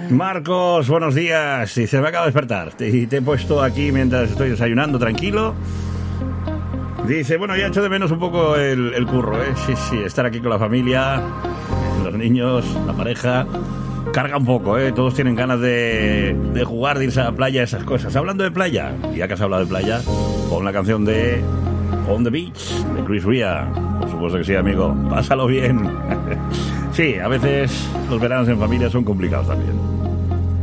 Marcos, buenos días. Dice, me acabo de despertar y te he puesto aquí mientras estoy desayunando, tranquilo. Dice, bueno, ya echo de menos un poco el curro, ¿eh? Sí, estar aquí con la familia, los niños, la pareja. Carga un poco, ¿eh? Todos tienen ganas de jugar, de irse a la playa, esas cosas. Hablando de playa, ya que has hablado de playa, pon la canción de On the Beach, de Chris Ria. Por supuesto que sí, amigo. Pásalo bien. Sí, a veces los veranos en familia son complicados también.